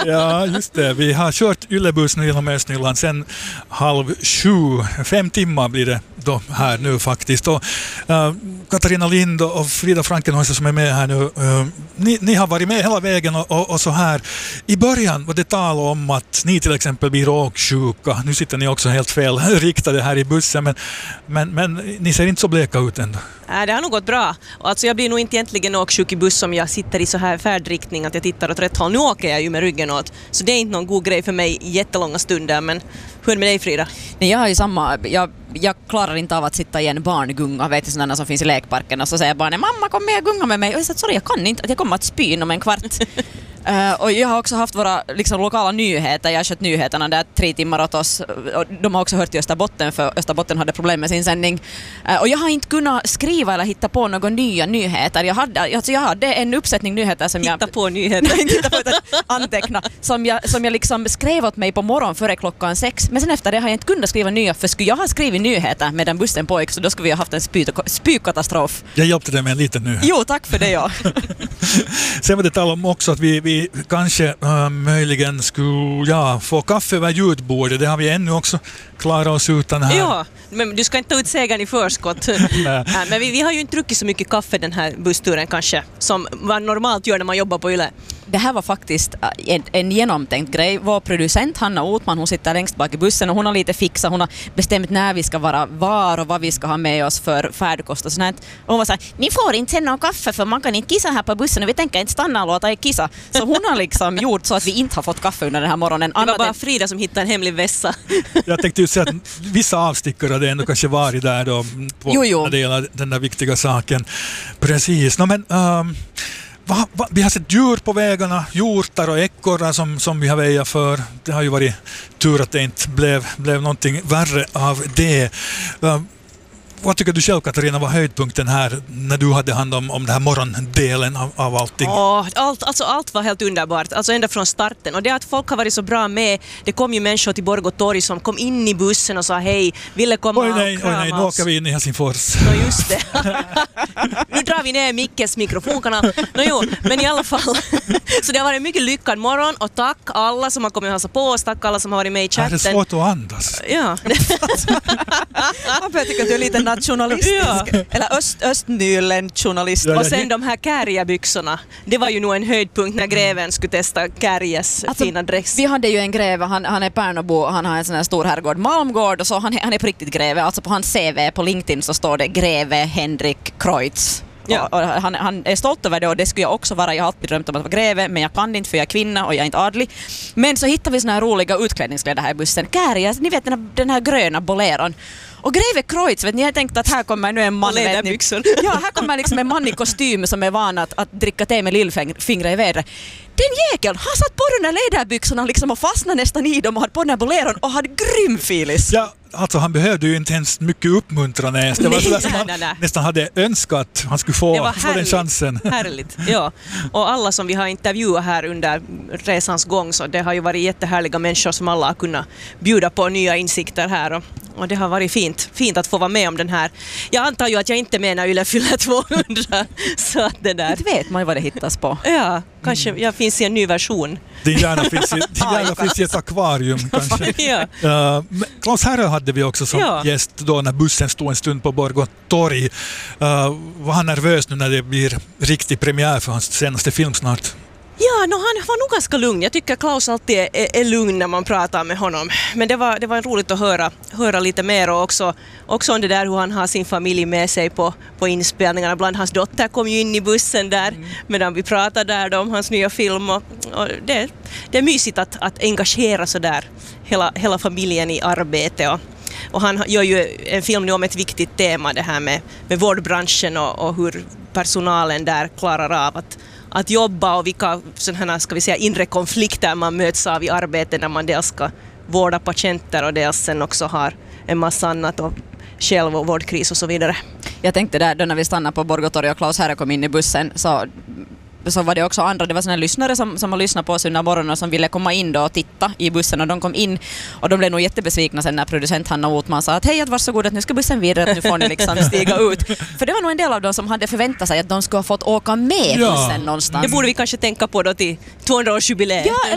Ja, just det. Vi har kört yllebussen genom Östnyland sen 6:30. 5 timmar blir det då här nu faktiskt. Och, Katarina Lind och Frida Frankenhäuser som är med här nu, ni har varit med hela vägen och så här. I början var det tal om att ni till exempel blir åksjuka. Nu sitter ni också helt fel riktade här i bussen, men ni ser inte så bleka ut ändå. Det har nog gått bra. Alltså jag blir nog inte egentligen åksjuk i buss om jag sitter i så här färdriktning att jag tittar åt rätt håll. Nu åker jag ju med ryggen åt, så det är inte någon god grej för mig i jättelånga stunder. Men hur är det med dig, Frida? Nej, jag har ju samma. Jag klarar inte av att sitta i en barngunga, vet du, sådana som finns i lekparken, och så säger barnen, mamma kom med och gunga med mig. Och jag säger, sorry, jag kan inte, att jag kommer att spy inom en kvart. Och jag har också haft våra liksom, lokala nyheter. Jag har kört nyheterna där 3 timmar åt oss. Och de har också hört i Österbotten, för Österbotten hade problem med sin sändning. Och jag har inte kunnat skriva eller hitta på några nya nyheter. Jag hade en uppsättning nyheter som hitta på nyheter. Hitta på anteckna. Som jag liksom skrev åt mig på morgon före 6:00. Men sen efter det har jag inte kunnat skriva nya. För skulle jag ha skrivit nyheter med den bussen på, så då skulle vi ha haft en spykatastrof. Jag hjälpte dig med en liten nyhet. Jo, tack för det, ja. Sen var det tal om också att vi kanske möjligen skulle få kaffe över ljudbordet. Det har vi ännu också klarat oss utan här. Ja, men du ska inte ta ut segern i förskott. Men vi har ju inte druckit så mycket kaffe den här bussturen kanske, som man normalt gör när man jobbar på Yle. Det här var faktiskt en genomtänkt grej. Vår producent Hanna Otman, hon sitter längst bak i bussen och hon har lite fixat. Hon har bestämt när vi ska vara var och vad vi ska ha med oss för färdkost och sånt. Och hon var så här, ni får inte sen någon kaffe för man kan inte kissa här på bussen och vi tänker inte stanna och låta er kissa. Så hon har liksom gjort så att vi inte har fått kaffe under den här morgonen. Det var bara Frida som hittade en hemlig vässa. Jag tänkte ju säga att vissa avstickare hade ändå kanske varit där då på den där viktiga saken. Precis. Vi har sett djur på vägarna, hjortar och ekorrar som vi har väjat för. Det har ju varit tur att det inte blev någonting värre av det. Vad tycker du själv, Katarina, var höjdpunkten här när du hade hand om den här morgondelen av allting? Allt var helt underbart, alltså ända från starten. Och det att folk har varit så bra med, det kom ju människor till Borgå torg som kom in i bussen och sa hej, ville komma och krama nu åker vi in i Helsingfors. Just det. Nu drar vi ner Mickes mikrofonkanal. Men i alla fall. Så det har varit en mycket lyckad morgon och tack alla som har kommit och hälsat på oss, tack alla som har varit med i chatten. Det är svårt att andas. Ja. Jag tycker att du är lite nationalistisk. Eller östnylen-journalist. Och sen de här kärjabyxorna. Det var ju nog en höjdpunkt när greven skulle testa kärjas fina dress. Vi hade ju en greve, han är Pärnobo, han har en sån här stor herrgård, Malmgård, och så han är på riktigt greve. Alltså på hans CV på LinkedIn så står det greve Henrik Kreutz. Ja. Och han är stolt över det och det skulle jag också vara. Jag har alltid drömt om att vara greve, men jag kan inte för jag är kvinna och jag är inte adlig. Men så hittar vi såna här roliga utklädningskläder här i bussen. Kärjas, ni vet den här gröna boleron. Och greve Kreutz, vet ni, jag tänkte att här kommer nu en man, ja, här kommer liksom en man i kostym som är van att dricka te med lillfingrar i vädret. Den jäkeln, han satt på de där ledarbyxorna liksom och fastnade nästan i dem och hade på den här boleron och hade grym filis. Ja, alltså han behövde ju inte ens mycket uppmuntran ens. Det var sådär som han nästan hade önskat att han skulle få den chansen. Härligt, ja. Och alla som vi har intervjuat här under resans gång, så det har ju varit jättehärliga människor som alla har kunnat bjuda på nya insikter här. Och det har varit fint att få vara med om den här. Jag antar ju att jag inte menar Yle fyller 200. Så att det där. Inte vet man ju vad det hittas på. Ja, kanske jag finns i en ny version. Din hjärna finns i ett akvarium kanske. Ja. Klaus Herre hade vi också som gäst då när bussen stod en stund på Borgå torg. Var han nervös nu när det blir riktig premiär för hans senaste film snart? Ja, han var nog ganska lugn. Jag tycker Klaus alltid är lugn när man pratar med honom. Men det var roligt att höra lite mer och också om det där hur han har sin familj med sig på inspelningarna. Bland hans dotter kom ju in i bussen där medan vi pratade där om hans nya film. Och det är mysigt att engagera så där hela familjen i arbete. Och han gör ju en film nu om ett viktigt tema, det här med vårdbranschen och hur personalen där klarar av att jobba och vilka sådana, ska vi säga, inre konflikter man möts av i arbetet när man dels ska vårda patienter och dels sen också har en massa annat och själv och vårdkris och så vidare. Jag tänkte där då när vi stannade på Borgå torg och Klaus Herre kom in i bussen så var det också andra, det var såna lyssnare som har lyssnat på oss under morgonen och som ville komma in då och titta i bussen och de kom in och de blev nog jättebesvikna sen när producent Hanna Otman sa att hej, varsågod att nu ska bussen vidare, att nu får ni liksom stiga ut. För det var nog en del av dem som hade förväntat sig att de skulle ha fått åka med bussen någonstans. Det borde vi kanske tänka på då till 200-årsjubileet. Ja,